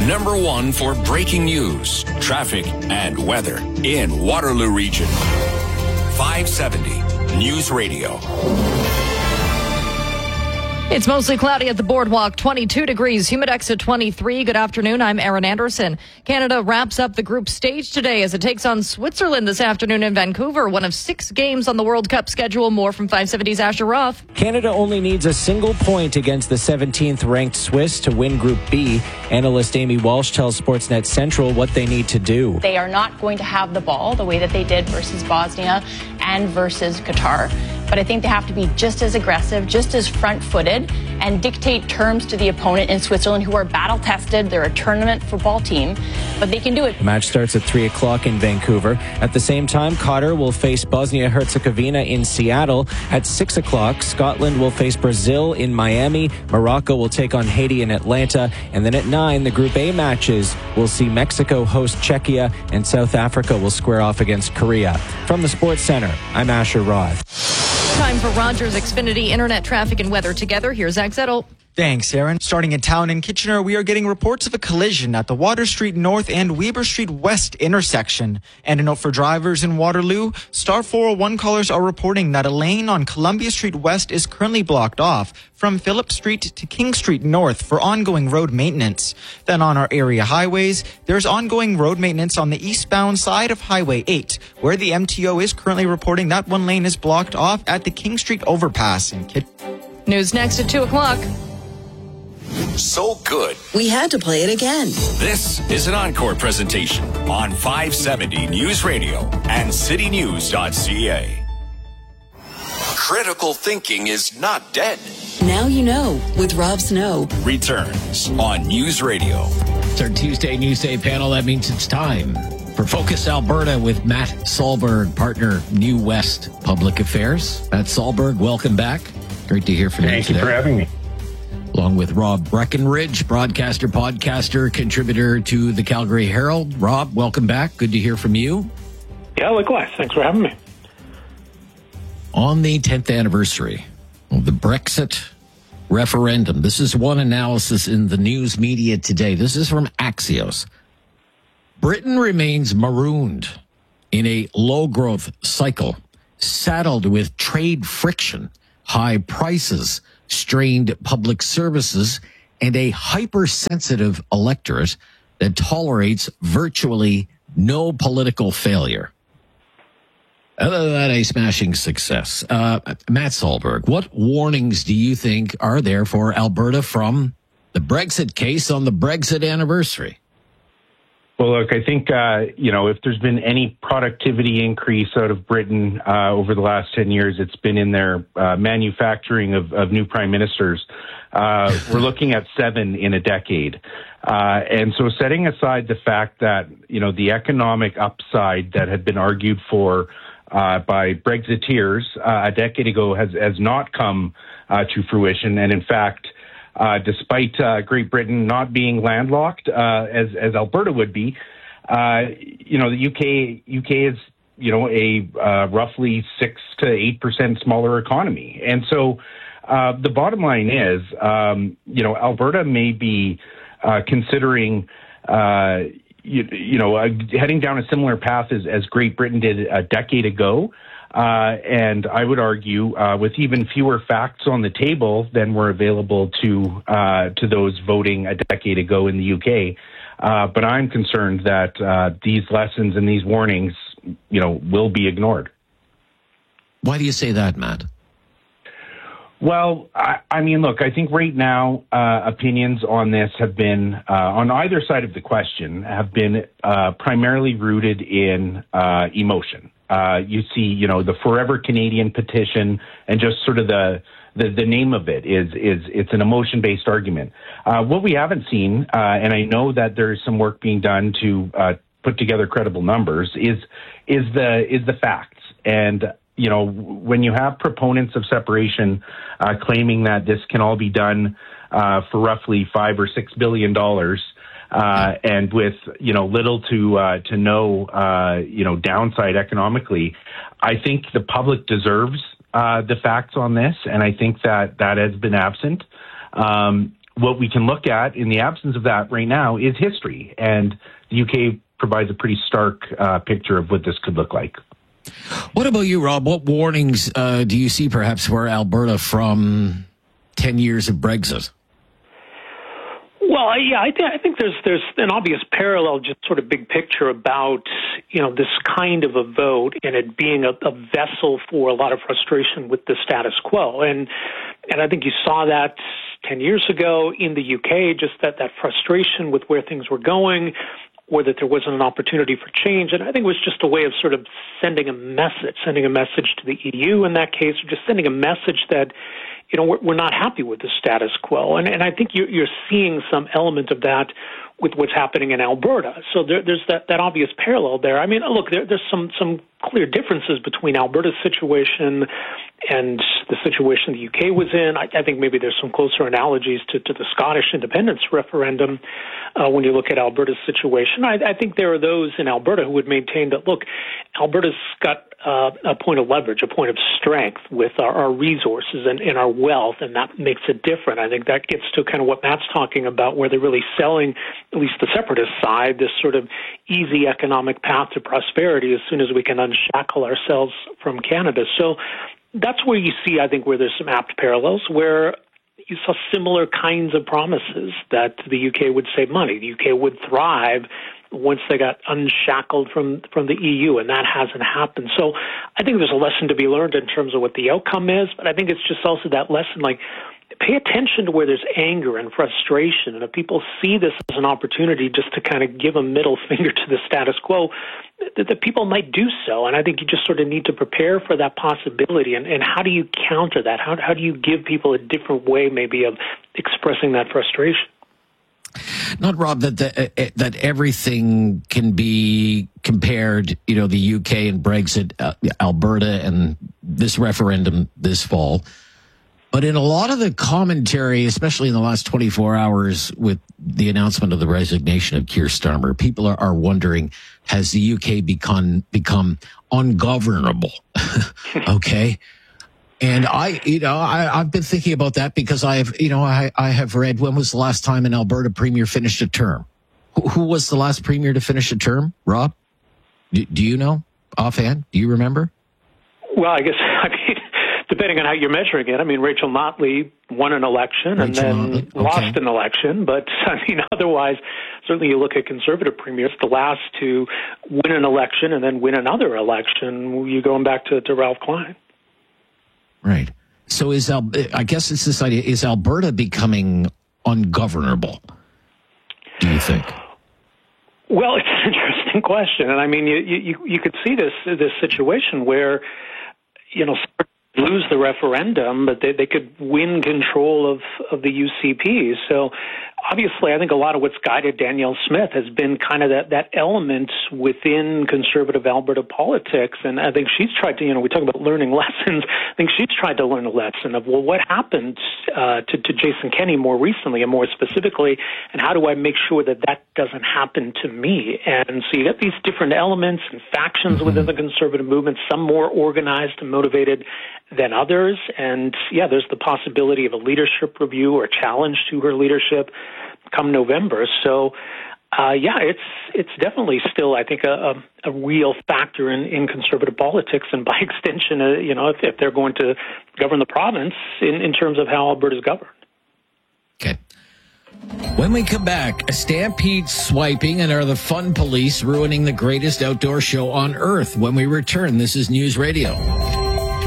Number one for breaking news, traffic, and weather in Waterloo Region. 570 News Radio. It's mostly cloudy at the boardwalk, 22 degrees, humidex at 23. Good afternoon, I'm Erin Anderson. Canada wraps up the group stage today as it takes on Switzerland this afternoon in Vancouver. One of 6 games on the World Cup schedule. More from 570's Asher Roth. Canada only needs a single point against the 17th ranked Swiss to win Group B. Analyst Amy Walsh tells Sportsnet Central what they need to do. They are not going to have the ball the way that they did versus Bosnia and versus Qatar. But I think they have to be just as aggressive, just as front-footed, and dictate terms to the opponent in Switzerland, who are battle-tested. They're a tournament football team, but they can do it. The match starts at 3 o'clock in Vancouver. At the same time, Qatar will face Bosnia-Herzegovina in Seattle. At 6 o'clock, Scotland will face Brazil in Miami. Morocco will take on Haiti in Atlanta. And then at 9, the Group A matches will see Mexico host Czechia, and South Africa will square off against Korea. From the Sports Center, I'm Asher Roth. Time for Rogers Xfinity Internet traffic and weather together. Here's Zach Zettel. Thanks, Aaron. Starting in town in Kitchener, we are getting reports of a collision at the Water Street North and Weber Street West intersection. And a note for drivers in Waterloo, Star 401 callers are reporting that a lane on Columbia Street West is currently blocked off from Phillip Street to King Street North for ongoing road maintenance. Then on our area highways, there's ongoing road maintenance on the eastbound side of Highway 8, where the MTO is currently reporting that one lane is blocked off at the King Street overpass in Kitchener. News next at 2 o'clock. So good. We had to play it again. This is an encore presentation on 570 News Radio and citynews.ca. Critical thinking is not dead. Now you know with Rob Snow. Returns on News Radio. It's our Tuesday Newsday panel. That means it's time for Focus Alberta with Matt Solberg, partner New West Public Affairs. Matt Solberg, welcome back. Great to hear from you today. Thank you for having me. Along with Rob Breckenridge, broadcaster, podcaster, contributor to the Calgary Herald. Rob, welcome back. Good to hear from you. Yeah, likewise. Thanks for having me. On the 10th anniversary of the Brexit referendum, this is one analysis in the news media today. This is from Axios. Britain remains marooned in a low-growth cycle, saddled with trade friction, high prices, strained public services, and a hypersensitive electorate that tolerates virtually no political failure. Other than that, a smashing success. Matt Solberg, what warnings do you think are there for Alberta from the Brexit case on the Brexit anniversary? Well, look, I think, if there's been any productivity increase out of Britain over the last 10 years, it's been in their manufacturing of new prime ministers. We're looking at 7 in a decade. And so setting aside the fact that, the economic upside that had been argued for by Brexiteers a decade ago has not come to fruition. And in fact, despite Great Britain not being landlocked as Alberta would be, the UK is a roughly 6 to 8% smaller economy, and so the bottom line is Alberta may be considering heading down a similar path as Great Britain did a decade ago. And I would argue with even fewer facts on the table than were available to those voting a decade ago in the UK. But I'm concerned that these lessons and these warnings, will be ignored. Why do you say that, Matt? Well, I mean, look, I think right now opinions on this have been, on either side of the question, have been primarily rooted in emotion. You see, the Forever Canadian petition, and just sort of the name of it is it's an emotion-based argument. What we haven't seen, and I know that there is some work being done to put together credible numbers, is the facts. And when you have proponents of separation claiming that this can all be done for roughly $5 or $6 billion. And with little to no downside economically, I think the public deserves the facts on this, and I think that has been absent. what we can look at in the absence of that right now is history. And the UK provides a pretty stark picture of what this could look like. What about you, Rob? What warnings do you see perhaps for Alberta from 10 years of Brexit? Well, yeah, I think there's an obvious parallel, just sort of big picture about, this kind of a vote and it being a vessel for a lot of frustration with the status quo. And I think you saw that 10 years ago in the UK, just that frustration with where things were going, or that there wasn't an opportunity for change. And I think it was just a way of sort of sending a message to the EU in that case, or just sending a message that, we're not happy with the status quo. And I think you're seeing some element of that with what's happening in Alberta. So there's that obvious parallel there. I mean, look, there's some clear differences between Alberta's situation and the situation the UK was in. I think maybe there's some closer analogies to the Scottish independence referendum when you look at Alberta's situation. I think there are those in Alberta who would maintain that, look, Alberta's got a point of leverage, a point of strength with our resources and our wealth, and that makes it different. I think that gets to kind of what Matt's talking about, where they're really selling, at least the separatist side, this sort of easy economic path to prosperity as soon as we can unshackle ourselves from Canada. So that's where you see, I think, where there's some apt parallels, where you saw similar kinds of promises that the UK would save money, the UK would thrive once they got unshackled from the EU, and that hasn't happened. So I think there's a lesson to be learned in terms of what the outcome is, but I think it's just also that lesson, like, pay attention to where there's anger and frustration, and if people see this as an opportunity just to kind of give a middle finger to the status quo, that people might do so. And I think you just sort of need to prepare for that possibility. And how do you counter that? How do you give people a different way maybe of expressing that frustration? Not, Rob, that everything can be compared, the UK and Brexit, Alberta and this referendum this fall. But in a lot of the commentary, especially in the last 24 hours with the announcement of the resignation of Keir Starmer, people are wondering, has the UK become ungovernable? Okay. And I've been thinking about that because I have read, when was the last time an Alberta premier finished a term? Who was the last premier to finish a term? Rob? Do you know offhand? Do you remember? Well, I guess, depending on how you're measuring it, Rachel Notley won an election and then lost an election. But, otherwise, certainly you look at Conservative premiers, the last to win an election and then win another election, you're going back to Ralph Klein. Right. So I guess it's this idea, is Alberta becoming ungovernable, do you think? Well, it's an interesting question. And you could see this situation where, lose the referendum, but they could win control of the UCP. So obviously, I think a lot of what's guided Danielle Smith has been kind of that element within conservative Alberta politics. And I think she's tried to, we talk about learning lessons. I think she's tried to learn a lesson of, well, what happened to Jason Kenney more recently and more specifically, and how do I make sure that doesn't happen to me? And so you get these different elements and factions within the conservative movement, some more organized and motivated than others. And yeah, there's the possibility of a leadership review or challenge to her leadership come November. So it's definitely still, I think, a real factor in conservative politics, and by extension, if they're going to govern the province in terms of how Alberta's governed. Okay. When we come back, a stampede swiping, and are the fun police ruining the greatest outdoor show on earth? When we return, this is News Radio.